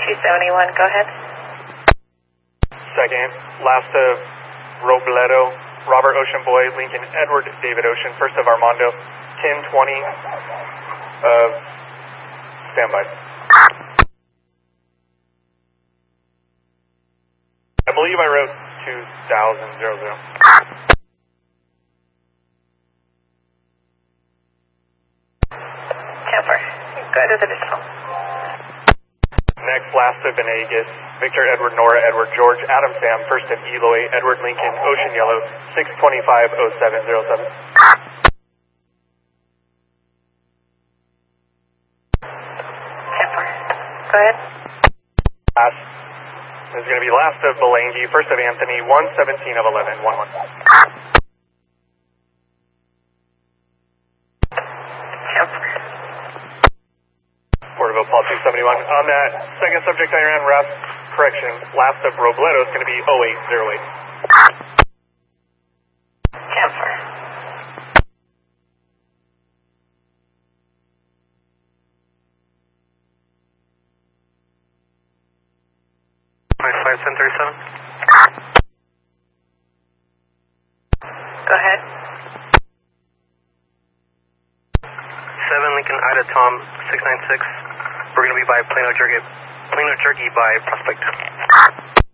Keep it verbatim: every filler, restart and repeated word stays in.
two seventy-one, go ahead. Second, last of Robledo, Robert Ocean Boy, Lincoln Edward David Ocean, first of Armando, ten twenty of standby. I believe I wrote two thousand. Camper, go ahead with additional. Next, last of Venegas, Victor Edward Nora Edward George Adam Sam, first of Eloy Edward Lincoln Ocean Yellow, six twenty-five oh seven oh seven. Camper, go ahead. Last is going to be last of Belangi, first of Anthony, one seventeen of eleven, one one. Camper. Porterville, Paul two seventy-one. On that second subject I ran, Ref, correction, last of Robledo is going to be oh eight oh eight. Camper. five ten thirty-seven. Go ahead. seven Lincoln Ida Tom, six nine six. We're going to be by Plano Jerky, Plano Jerky by Prospect.